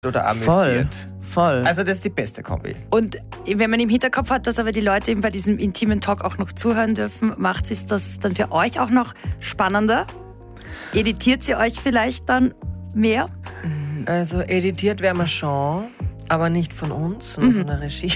oder amüsiert. Voll. Also das ist die beste Kombi. Und wenn man im Hinterkopf hat, dass aber die Leute eben bei diesem intimen Talk auch noch zuhören dürfen, macht es das dann für euch auch noch spannender? Editiert sie euch vielleicht dann mehr? Also editiert werden wir schon, aber nicht von uns, sondern von der Regie.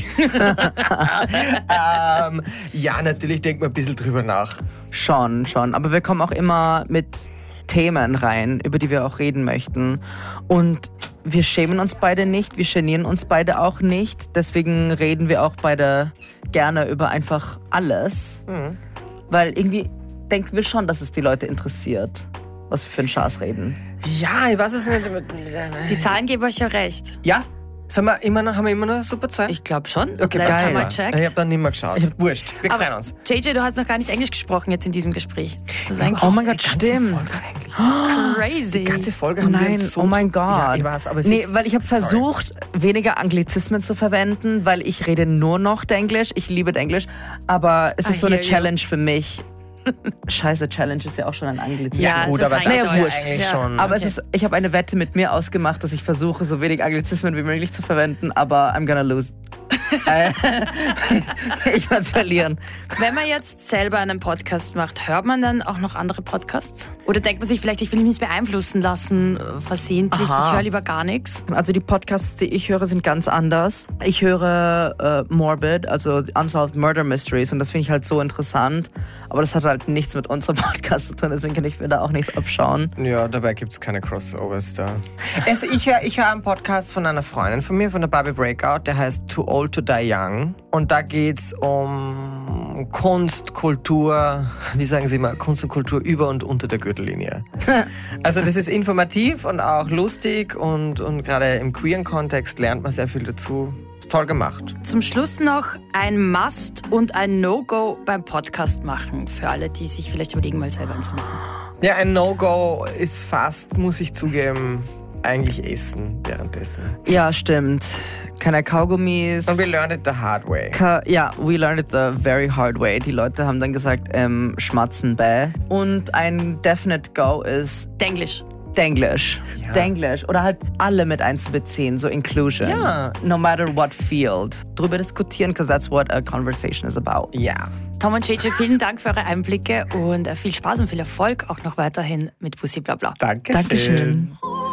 Ja, natürlich denkt man ein bisschen drüber nach. Schon. Aber wir kommen auch immer mit Themen rein, über die wir auch reden möchten. Und wir schämen uns beide nicht, wir genieren uns beide auch nicht. Deswegen reden wir auch beide gerne über einfach alles. Weil irgendwie denken wir schon, dass es die Leute interessiert, was wir für einen Schaß reden. Ja, ich weiß es nicht. Die Zahlen geben euch ja recht. Ja? Haben wir immer noch eine super Zeit? Ich glaube schon. Okay, Last geil. time I checked. Ich habe dann nicht mehr geschaut. Wurscht, wir freuen uns. JJ, du hast noch gar nicht Englisch gesprochen jetzt in diesem Gespräch. Das ist eigentlich Oh mein Gott, stimmt. crazy. Die ganze Folge haben wir Nein, uns so oh mein Gott. Ja, ich weiß, aber es nee, ist, weil ich habe versucht, weniger Anglizismen zu verwenden, weil ich rede nur noch Denglisch. Ich liebe Denglisch, aber es ist so eine hear you. Challenge für mich. Scheiße, Challenge ist ja auch schon ein Anglizismus. Ja, gut, es ist aber eigentlich das so. ist Wurscht. eigentlich Ja. schon... Aber ich habe eine Wette mit mir ausgemacht, dass ich versuche, so wenig Anglizismen wie möglich zu verwenden, aber I'm gonna lose. Ich werde es verlieren. Wenn man jetzt selber einen Podcast macht, hört man dann auch noch andere Podcasts? Oder denkt man sich vielleicht, ich will mich nicht beeinflussen lassen, versehentlich, Aha. ich höre lieber gar nichts? Also die Podcasts, die ich höre, sind ganz anders. Ich höre Morbid, also Unsolved Murder Mysteries, und das finde ich halt so interessant. Aber das hat halt nichts mit unserem Podcast zu tun, deswegen kann ich mir da auch nichts abschauen. Ja, dabei gibt es keine Crossovers da. Also ich hör einen Podcast von einer Freundin von mir, von der Barbie Breakout, der heißt Too Old to Die Young. Und da geht's um Kunst, Kultur, wie sagen Sie mal, Kunst und Kultur über und unter der Gürtellinie. Also das ist informativ und auch lustig und gerade im queeren Kontext lernt man sehr viel dazu. Ist toll gemacht. Zum Schluss noch ein Must und ein No-Go beim Podcast machen, für alle, die sich vielleicht überlegen, mal selber zu machen. Ja, ein No-Go ist fast, muss ich zugeben, eigentlich Essen währenddessen. Ja, stimmt. Keine Kaugummis. Und we learned it the hard way. Ja, we learned it the very hard way. Die Leute haben dann gesagt, schmatzen bäh. Und ein definite Go ist Denglisch. Denglisch. Ja. Denglisch. Oder halt alle mit einzubeziehen, so Inclusion. Ja. No matter what field. Drüber diskutieren, because that's what a conversation is about. Ja. Tom und JJ, vielen Dank für eure Einblicke und viel Spaß und viel Erfolg auch noch weiterhin mit Bussi Blabla. Dankeschön. Dankeschön.